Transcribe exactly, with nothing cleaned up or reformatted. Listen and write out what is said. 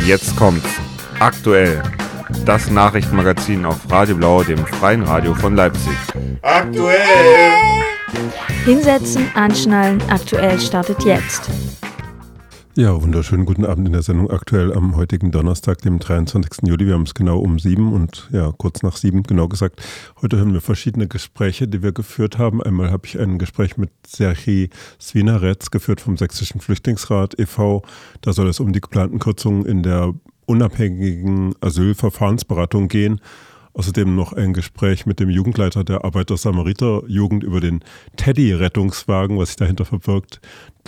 Jetzt kommt's. Aktuell. Das Nachrichtenmagazin auf Radio Blau, dem freien Radio von Leipzig. Aktuell! Hinsetzen, anschnallen, aktuell startet jetzt. Ja, wunderschönen guten Abend in der Sendung Aktuell am heutigen Donnerstag, dem dreiundzwanzigsten Juli. Wir haben es genau um sieben und ja, kurz nach sieben, genau gesagt. Heute hören wir verschiedene Gespräche, die wir geführt haben. Einmal habe ich ein Gespräch mit Serhii Svinarets geführt vom Sächsischen Flüchtlingsrat e V Da soll es um die geplanten Kürzungen in der unabhängigen Asylverfahrensberatung gehen. Außerdem noch ein Gespräch mit dem Jugendleiter der Arbeiter-Samariter-Jugend über den Teddy-Rettungswagen, was sich dahinter verbirgt.